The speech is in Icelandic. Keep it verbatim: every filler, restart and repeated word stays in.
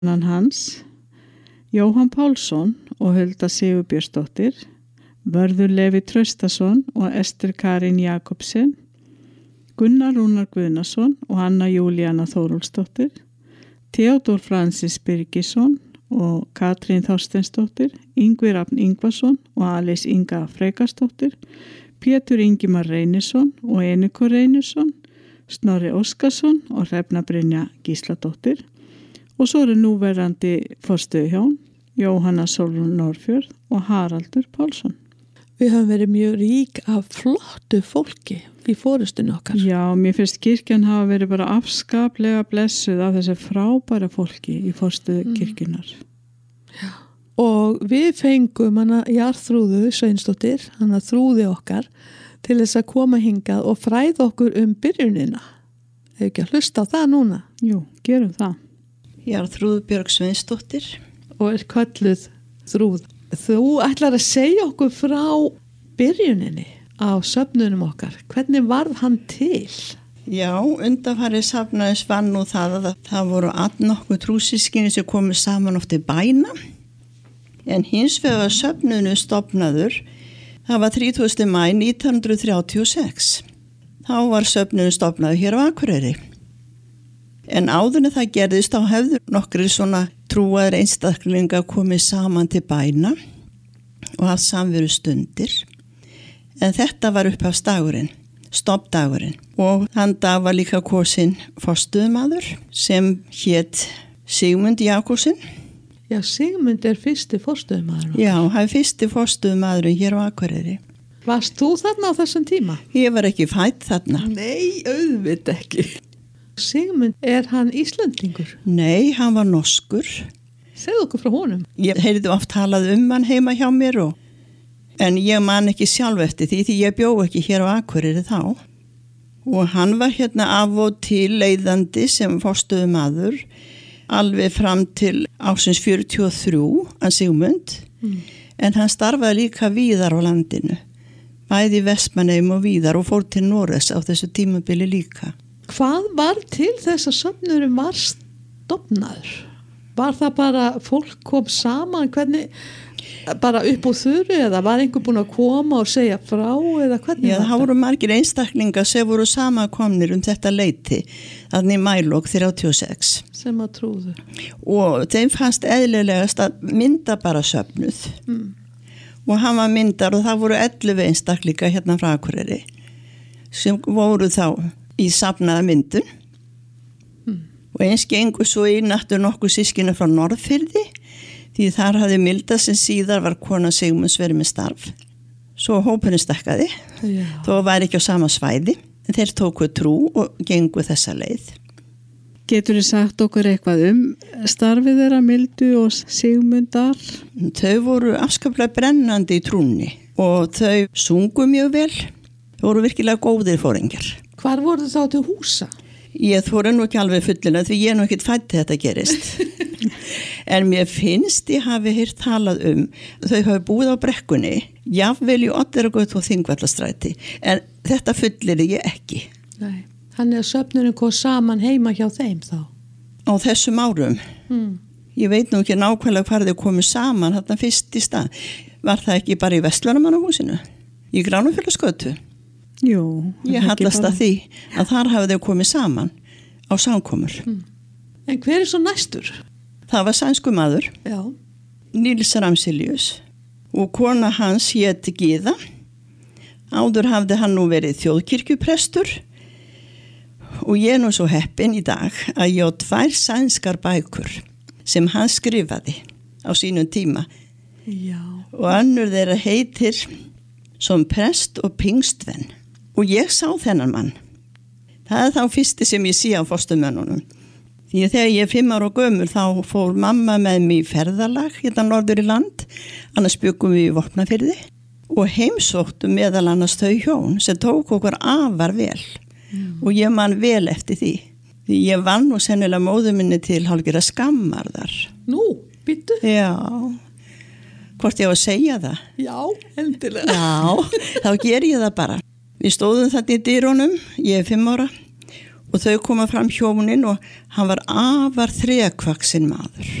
Annan hans, Jóhann Pálsson og Hulda Sigurbjörnsdóttir, Vörður Levi Traustason og Ester Karin Jakobsen, Gunnar Rúnar Guðnason og Anna Júlíana Þórólfsdóttir, Theodór Francis Birgisson og Katrín Þorsteinsdóttir, Ingvi Rafn Ingvason og Alice Inga Freygarsdóttir, Pétur Ingimar Reynisson og Einikur Reynisson, Snorri Óskarsson og Hrefna Brynja Gísladóttir og svo eru núverandi forstöðuhjón Jóhanna Sólrún Norðfjörð og Haraldur Pálsson. Við höfum verið mjög rík af flottu fólki í forystinu okkar. Já, mér finnst kirkjan hafa verið bara afskaplega blessuð af þessi frábæra fólki í forstöðu mm. kirkjunar. Já. Og við fengum hana Jarþrúðu Sveinsdóttir, hana þrúði okkar, til þess að koma hingað og fræða okkur um byrjunina. Hefur ekki að hlusta á það núna? Jú, gerum það. Jarþrúður Björg Sveinsdóttir. Og er kölluð Þrúð. Þú ætlar að segja okkur frá byrjuninni á söfnunum okkar. Hvernig varð hann til? Já, undanfarið safnaðis var nú það að það voru allnokkuð trúsískinni sem komu saman oft í bæna. En hins vegar söfnunu stofnaður, það var þrítugasta maí nítján hundruð þrjátíu og sex. Þá var söfnunu stofnaður hér á Akureyri. En áður en það gerðist þá hefðu nokkrir svona trúaðir einstaklinga komið saman til bæna og haft samveru stundir. En þetta var upphafsdagurinn, stofndagurinn. Og þann dag var líka kosin forstöðumaður sem hét Sigmund Jakobsen. Já, Sigmund er fyrsti forstöðumaður. Já, hann er fyrsti forstöðumaðurinn hér á Akureyri. Varst þú þarna á þessum tíma? Ég var ekki fædd þarna. Nei, auðvitað ekki. Sigmund, er hann Íslendingur? Nei, hann var norskur. Segðu okkur frá honum. Ég heyrði oft talað um hann heima hjá mér og, en ég man ekki sjálf eftir því því ég bjó ekki hér á Akureyri þá. Og hann var hérna af og til leiðandi sem forstöðumaður alveg fram til ársins fjörutíu og þrjú, hann Sigmund. Mm. En hann starfaði líka víðar á landinu. Bæði í Vestmannaeyjum og víðar og fór til Noregs á þessu tímabili líka. Hvað var til þess að söfnurum var stofnaður? Var það bara fólk kom saman, hvernig, bara upp úr þurru eða var einhver búin að koma og segja frá eða hvernig? Já, það voru margir einstaklingar sem voru samankomnir um þetta leyti, þannig í maílok þrjátíu og sex. Sem að trúðu. Og þeim fannst eðlilegast að mynda bara söfnuð. Mm. Og hann var myndar og það voru ellefu einstaklingar hérna frá Akureyri sem voru þá í safnaða myndun mm. og eins gengur svo í nattur nokkuð sískina frá Norðfirði því þar hafði Milda sem síðar var kona Sigmunds verið með starf. Svo hópurinn stakkaði yeah. þó var ekki á sama svæði en þeir tóku trú og gengu þessa leið. Getur þið sagt okkur eitthvað um starfið þeirra Mildu og Sigmundar? Þau voru afskaplega brennandi í trúnni og þau sungu mjög vel. Þau voru virkilega góðir fóringjar. Hvar voru þá til húsa? Ég þóra nú ekki alveg fullina því ég er nú ekkert fædd þetta gerist. En mér finnst ég hafi heyrt talað um þau hafi búið á brekkunni, jafnvel í Oddeyrargötu og Þingvallastræti. En þetta fullir ég ekki. Nei, þannig að söfnurinn kom saman heima hjá þeim þá? Á þessum árum. Mm. Ég veit nú ekki nákvæmlega hvar þau komu saman þarna fyrst í stað. Var það ekki bara í Vestlunarmannahúsinu? Í Gránufélagsgötu? Jú. Ég hallast að því að þar hafa þau komið saman á samkomur. Mm. En hver er svo næstur? Það var sænsku maður. Já. Níls Ramselius. Og kona hans hét Gyða. Áður hafði hann nú verið þjóðkirkjuprestur. Og ég er nú svo heppin í dag að ég á tvær sænskar bækur sem hann skrifaði á sínum tíma. Já. Og önnur þeirra heitir Som prest og pingstvenn. Og ég sá þennan mann. Það er þá fyrsti sem ég sé á fósturmönnunum. Því þegar ég er fimm ára og gömur þá fór mamma með mig í ferðalag hérna norður í land. Annars byggum við í Vopnafirði og heimsóttum meðal annars þau hjón sem tók okkur afar vel. Mm. Og ég man vel eftir því. Því ég vann nú sennilega móður minni til hálfgerða skammarðar. Nú, býttu? Já. Hvort ég á að segja það? Já, endilega. Já, þá ger ég það bara. Við stóðum þarna í dyrunum, ég er fimm ára, og þau koma fram hjónin og hann var afar þrekvaxinn maður.